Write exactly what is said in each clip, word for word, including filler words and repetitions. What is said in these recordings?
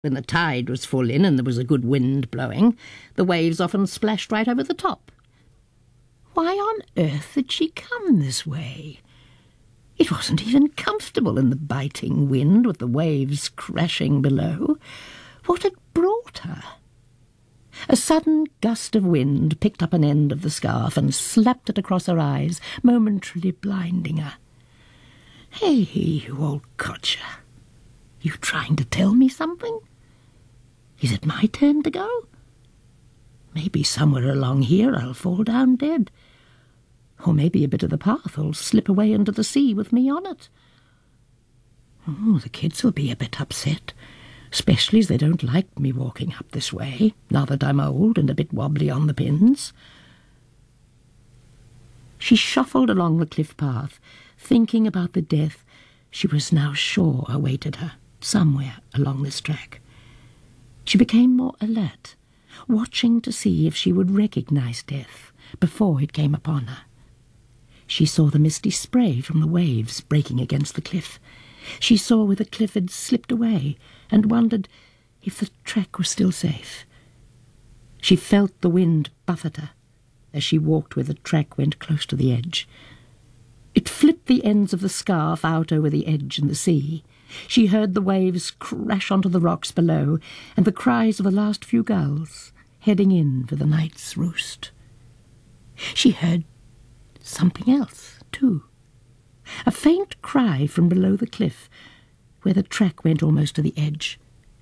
When the tide was full in and there was a good wind blowing, the waves often splashed right over the top. Why on earth had she come this way? It wasn't even comfortable in the biting wind with the waves crashing below. What had brought her? A sudden gust of wind picked up an end of the scarf and slapped it across her eyes, momentarily blinding her. Hey, you old codger, you trying to tell me something? Is it my turn to go? Maybe somewhere along here I'll fall down dead. Or maybe a bit of the path will slip away into the sea with me on it. Oh, the kids will be a bit upset, especially as they don't like me walking up this way, now that I'm old and a bit wobbly on the pins. She shuffled along the cliff path, thinking about the death she was now sure awaited her, somewhere along this track. She became more alert, watching to see if she would recognize death before it came upon her. She saw the misty spray from the waves breaking against the cliff. She saw where the cliff had slipped away and wondered if the track was still safe. She felt the wind buffet her as she walked where the track went close to the edge. It flipped the ends of the scarf out over the edge in the sea. She heard the waves crash onto the rocks below and the cries of the last few gulls heading in for the night's roost. She heard something else, too. A faint cry from below the cliff, where the track went almost to the edge.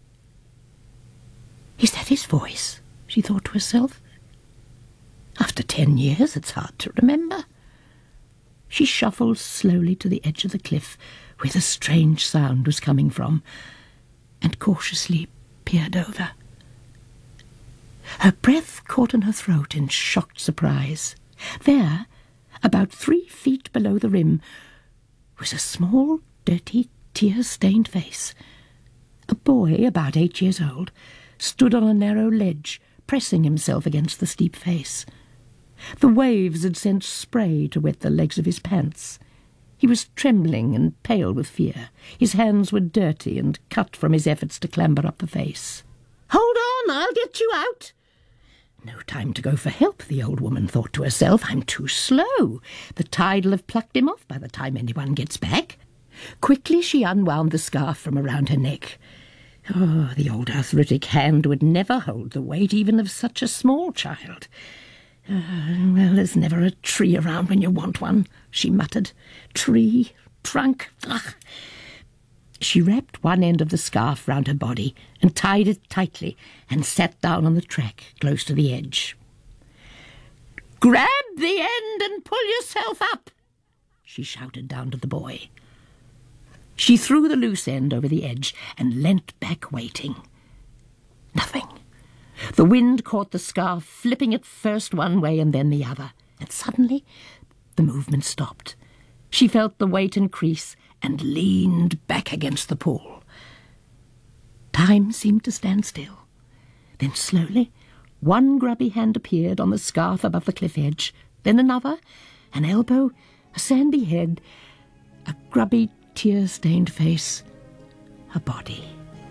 Is that his voice? She thought to herself. After ten years, it's hard to remember. She shuffled slowly to the edge of the cliff, where the strange sound was coming from, and cautiously peered over. Her breath caught in her throat in shocked surprise. There, about three feet below the rim, was a small, dirty, tear-stained face. A boy, about eight years old, stood on a narrow ledge, pressing himself against the steep face. The waves had sent spray to wet the legs of his pants. He was trembling and pale with fear. His hands were dirty and cut from his efforts to clamber up the face. "Hold on, I'll get you out." No time to go for help, the old woman thought to herself. I'm too slow. The tide'll have plucked him off by the time anyone gets back. Quickly she unwound the scarf from around her neck. Oh, the old arthritic hand would never hold the weight even of such a small child. Uh, well, there's never a tree around when you want one, she muttered. Tree, trunk, ugh. She wrapped one end of the scarf round her body and tied it tightly and sat down on the track close to the edge. "Grab the end and pull yourself up," she shouted down to the boy. She threw the loose end over the edge and leant back waiting. Nothing. The wind caught the scarf, flipping it first one way and then the other, and suddenly the movement stopped. She felt the weight increase and leaned back against the pool. Time seemed to stand still. Then slowly, one grubby hand appeared on the scarf above the cliff edge, then another, an elbow, a sandy head, a grubby, tear-stained face, a body.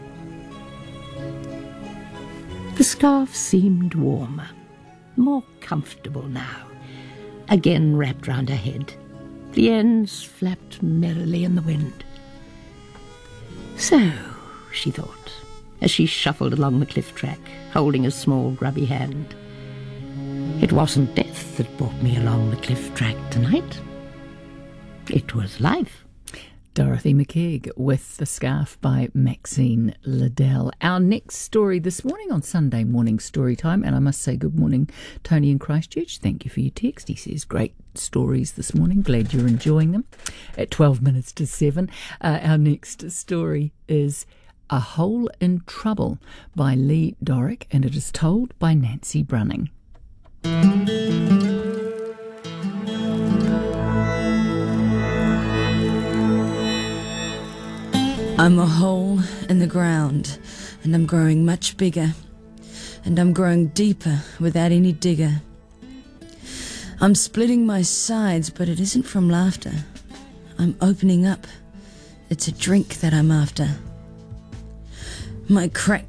The scarf seemed warmer, more comfortable now, again wrapped round her head. The ends flapped merrily in the wind. So, she thought, as she shuffled along the cliff track, holding a small grubby hand, it wasn't death that brought me along the cliff track tonight. It was life. Dorothy McKeag with The Scarf by Maxine Liddell. Our next story this morning on Sunday morning story time, and I must say good morning, Tony in Christchurch. Thank you for your text. He says great stories this morning. Glad you're enjoying them. At twelve minutes to seven, uh, our next story is A Hole in Trouble by Lee Dorick, and it is told by Nancy Brunning. I'm a hole in the ground, and I'm growing much bigger, and I'm growing deeper without any digger. I'm splitting my sides, but it isn't from laughter. I'm opening up. It's a drink that I'm after. My cracked